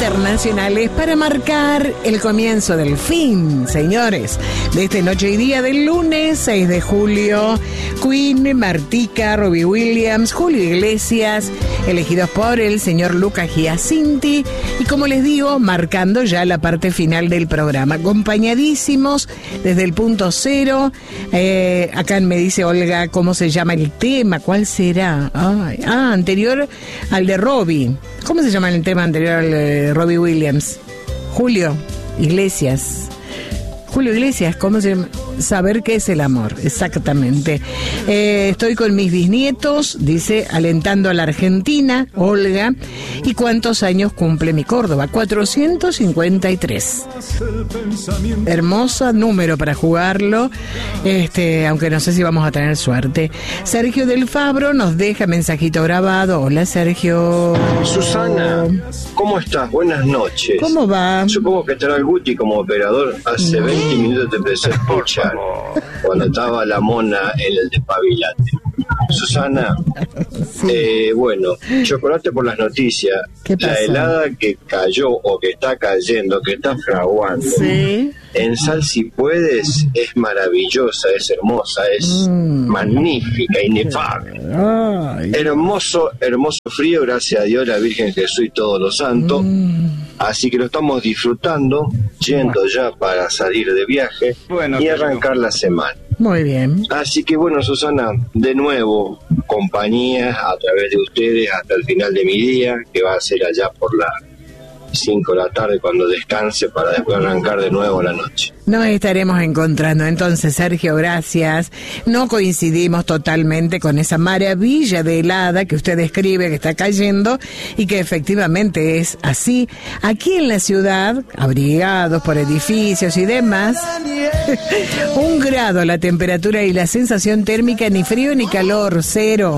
internacionales para marcar el comienzo del fin, señores, de esta noche y día del lunes 6 de julio. Queen, Martica, Robbie Williams, Julio Iglesias, elegidos por el señor Lucas Giacinti, y como les digo, marcando ya la parte final del programa, acompañadísimos desde el punto cero. Acá me dice Olga cómo se llama el tema, ¿cuál será? Anterior al de Robbie. ¿Cómo se llama el tema anterior al de Robbie Williams? Julio Iglesias, ¿cómo se llama? Saber qué es el amor, exactamente. Estoy con mis bisnietos, dice, alentando a la Argentina, Olga. ¿Y cuántos años cumple mi Córdoba? 453. Hermoso número para jugarlo, aunque no sé si vamos a tener suerte. Sergio del Fabro nos deja mensajito grabado. Hola, Sergio. Susana, ¿cómo estás? Buenas noches. ¿Cómo va? Supongo que estará el Guti como operador. Hace 20 minutos te empecé a escuchar cuando estaba la mona en el despabilate. Susana, sí. Bueno, chocolate por las noticias. ¿Qué pasó? La helada que cayó o que está cayendo, que está fraguando, sí, en Sal Si Puedes, es maravillosa, es hermosa, es magnífica, inefable. Hermoso frío, gracias a Dios, la Virgen Jesús y todos los santos. Así que lo estamos disfrutando, yendo ya para salir de viaje y arrancar la semana. Muy bien. Así que bueno, Susana, de nuevo, compañía a través de ustedes hasta el final de mi día, que va a ser allá por las 5 de la tarde cuando descanse, para después arrancar de nuevo la noche. Nos estaremos encontrando. Entonces, Sergio, gracias. No coincidimos totalmente con esa maravilla de helada que usted describe que está cayendo y que efectivamente es así. Aquí en la ciudad, abrigados por edificios y demás, 1 grado la temperatura y la sensación térmica, ni frío ni calor, 0.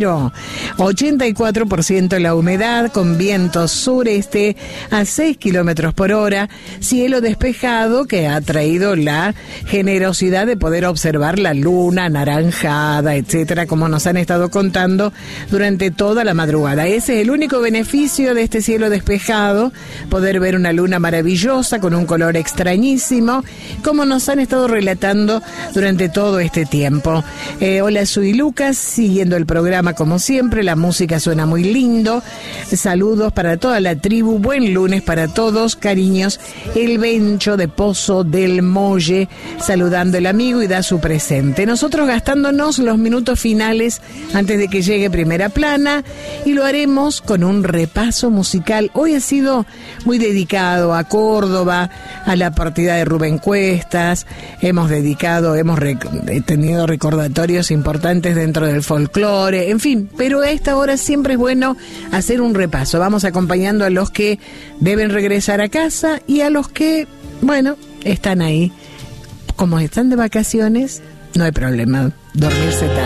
84% la humedad, con viento sureste a 6 kilómetros por hora, cielo despejado que ha traído la generosidad de poder observar la luna anaranjada, etcétera, como nos han estado contando durante toda la madrugada. Ese es el único beneficio de este cielo despejado, poder ver una luna maravillosa con un color extrañísimo, como nos han estado relatando durante todo este tiempo. Hola, soy Lucas, siguiendo el programa como siempre, la música suena muy lindo. Saludos para toda la tribu, buen lunes para todos, cariños. El Bencho de Pozo del Molle, saludando el amigo y da su presente. Nosotros gastándonos los minutos finales antes de que llegue Primera Plana, y lo haremos con un repaso musical. Hoy ha sido muy dedicado a Córdoba, a la partida de Rubén Cuestas. Hemos tenido recordatorios importantes dentro del folclore, en fin, pero a esta hora siempre es bueno hacer un repaso. Vamos acompañando a los que deben regresar a casa y a los que, bueno, están ahí. Como están de vacaciones, no hay problema dormirse tarde.